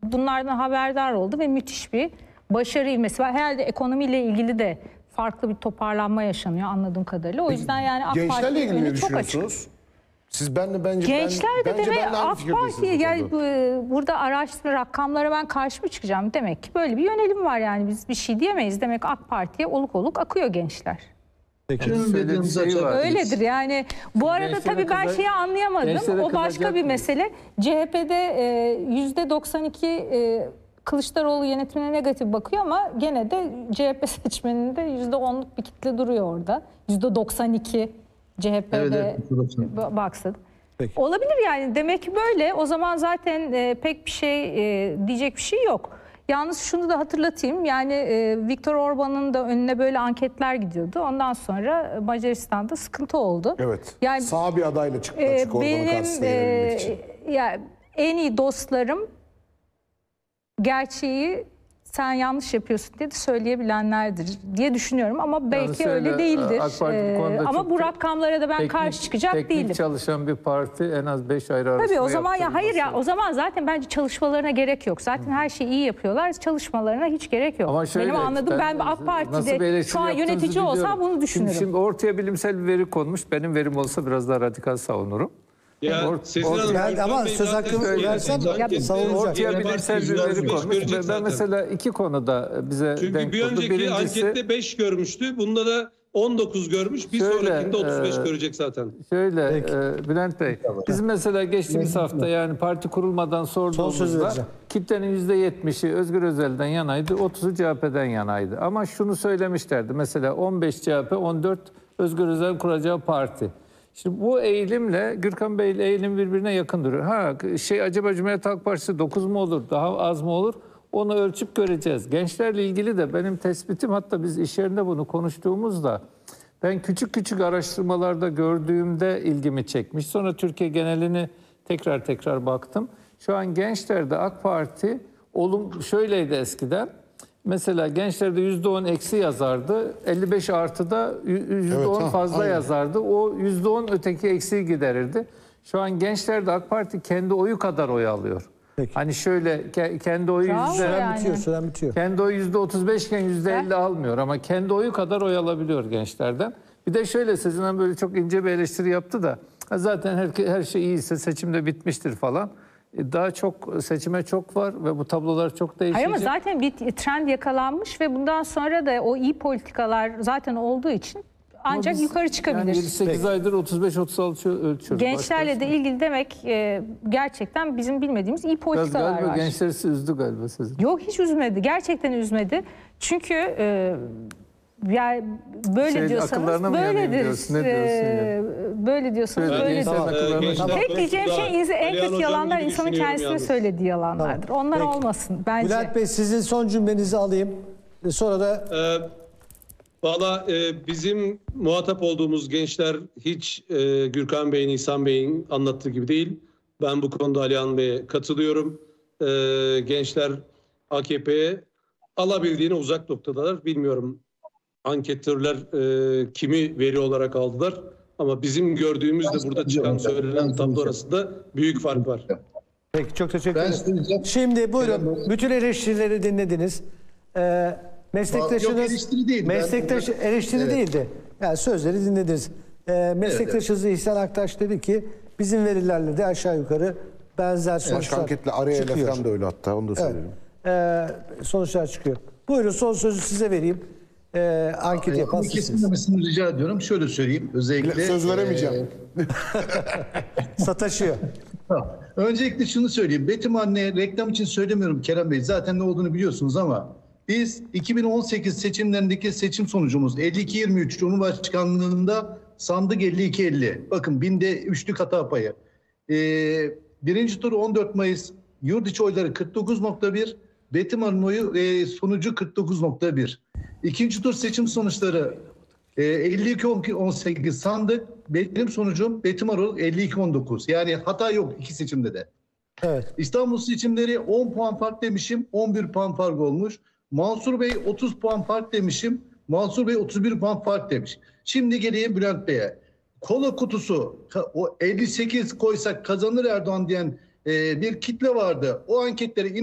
bunlardan haberdar oldu ve müthiş bir başarı ivmesi var. Herhalde ekonomiyle ilgili de farklı bir toparlanma yaşanıyor anladığım kadarıyla. O yüzden yani AK Gençlerle ilgili ne önü çok açık. düşünüyorsunuz? Siz bence Gençler de bence demek benimle aynı AK fikirdesiniz Parti bu yani konuda. burada araştırma rakamlara ben karşı mı çıkacağım? Demek ki böyle bir yönelim var yani biz bir şey diyemeyiz. Demek AK Parti'ye oluk oluk akıyor gençler. Peki. Öyledir yani. Bu arada Gençlere tabii ben şeyi anlayamadım. gençlere O başka kızacak bir mıyız? mesele. CHP'de %92 Kılıçdaroğlu yönetimine negatif bakıyor ama gene de CHP seçmeninde %10'luk bir kitle duruyor orada. %92 CHP'de baksın. Peki. Olabilir yani. Demek ki böyle. O zaman zaten pek bir şey diyecek bir şey yok. Yalnız şunu da hatırlatayım. Yani Viktor Orban'ın da önüne böyle anketler gidiyordu. Ondan sonra Macaristan'da sıkıntı oldu. Evet. Yani Sağ bir adayla çıktı açık Orban'ın karşısına yenebilmek için. ya en iyi dostlarım gerçeği sen yanlış yapıyorsun diye de söyleyebilenlerdir diye düşünüyorum ama belki öyle değildir. AK Parti bu konuda ama çok bu rakamlara da ben karşı çıkacak teknik değilim. çalışan bir parti en az 5 ayrı araştırma Tabii o zaman ya hayır ya yaptırılması. o zaman zaten bence çalışmalarına gerek yok. Zaten her şeyi iyi yapıyorlar. Çalışmalarına hiç gerek yok. Ama şöyle, Benim anladığım ben AK nasıl bir Parti'de eleştiri şu an yaptığınızı yönetici olsam biliyorum. bunu düşünürüm. Şimdi ortaya bilimsel bir veri konmuş. Benim verim olsa biraz daha radikal savunurum. Ya Sezin Hanım, Yani ama Gürkan Bey söz zaten hakkı söyledi. versen Ankette savunacak. Ortaya AK bilimsel Parti bir veri %65 konmuş. görecek Ben zaten. mesela iki konuda bize Çünkü denk bir oldu. önceki Birincisi ankette 5 görmüştü. Bunda da 19 görmüş. Bir Şöyle, sonrakinde 35 görecek zaten. şöyle Peki. Bülent Bey, biz mesela geçtiğimiz hafta yani parti kurulmadan Son sözü sorduğumuzda vereceğim. kitlenin %70'i Özgür Özel'den yanaydı, 30'u CHP'den yanaydı. Ama şunu söylemişlerdi mesela 15 CHP, 14 Özgür Özel kuracağı parti. Şimdi bu eğilimle Gürkan Bey ile eğilim birbirine yakın duruyor. Acaba Cumhuriyet Halk Partisi 9 mu olur, daha az mı olur? Onu ölçüp göreceğiz. Gençlerle ilgili de benim tespitim, hatta biz iş yerinde bunu konuştuğumuzda ben küçük küçük araştırmalarda gördüğümde ilgimi çekmiş. Sonra Türkiye genelini tekrar baktım. Şu an gençlerde AK Parti şöyleydi eskiden. Mesela gençlerde %10 eksi yazardı. 55 artıda %10 fazla aynen. yazardı. O %10 öteki eksiği giderirdi. Şu an gençlerde AK Parti kendi oyu kadar oy alıyor. Peki. Hani şöyle kendi oyu Bravo yani. Süren bitiyor. kendi oyu %35 iken %50 almıyor ama kendi oyu kadar oy alabiliyor gençlerden. Bir de şöyle Sezin Hanım böyle çok ince bir eleştiri yaptı da zaten her şey iyiyse seçimde bitmiştir falan. Daha çok seçime çok var ve bu tablolar çok değişecek. Hayır ama zaten bir trend yakalanmış ve bundan sonra da o iyi politikalar zaten olduğu için ancak Biz yukarı çıkabilir. Yani 7-8 aydır 35-36 ölçüyoruz. Gençlerle de ilgili demek gerçekten bizim bilmediğimiz iyi Biraz politikalar galiba var. gençleri üzdü galiba Sezin. Yok hiç üzmedi. Gerçekten üzmedi. Çünkü yani böyle diyorsanız akıllarına mı yanayım böyledir. diyorsun? Ne diyorsun ya? Böyle diyorsanız Şöyle böyledir. gençlerin akıllarına gençler Tek diyeceğim şey en Alihan kötü Hocam yalanlar gibi insanın düşünüyorum kendisine yalnız. söylediği yalanlardır. Onlar Peki. olmasın bence. Bülent Bey sizin son cümlenizi alayım. Sonra da Valla bizim muhatap olduğumuz gençler hiç Gürkan Bey'in, İhsan Bey'in anlattığı gibi değil. Ben bu konuda Alihan Bey'e katılıyorum. Gençler AKP'ye alabildiğine uzak noktadalar. Bilmiyorum anketörler kimi veri olarak aldılar. Ama bizim gördüğümüzde burada çıkan söylenen tablo arasında büyük fark var. peki çok teşekkür ederim. Şimdi buyurun. Bütün eleştirileri dinlediniz. Meslektaşınız Yok, eleştiri değil. eleştiri Evet. değildi. Yani sözleri dinlediniz. Meslektaşınız İhsan Aktaş dedi ki bizim verilerle de aşağı yukarı benzer Başka sonuçlar anketle araya çıkıyor. falan da öyle hatta onu da söyleyelim. Sonuçlar çıkıyor. Buyurun son sözü size vereyim. Anket yapan Bunu sizsiniz. kesinlemesini rica ediyorum. Şöyle söyleyeyim. Özellikle Söz veremeyeceğim. Sataşıyor. Öncelikle şunu söyleyeyim. Betim Anne reklam için söylemiyorum Kerem Bey. Zaten ne olduğunu biliyorsunuz ama biz 2018 seçimlerindeki seçim sonucumuz 52-23 Cumhurbaşkanlığında sandık 52-50. Bakın binde üçlük hata payı. Birinci tur 14 Mayıs yurt içi oyları 49.1. Betim Hanım oyu sonucu 49.1. İkinci tur seçim sonuçları 52-18 sandık. Benim sonucum Betim Hanım 52-19. Yani hata yok iki seçimde de. Evet. İstanbul seçimleri 10 puan fark demişim. 11 puan fark olmuş. Mansur Bey 30 puan fark demişim. Mansur Bey 31 puan fark demiş. Şimdi geleyim Bülent Bey'e. Kola kutusu o 58 koysak kazanır Erdoğan diyen bir kitle vardı. O anketlere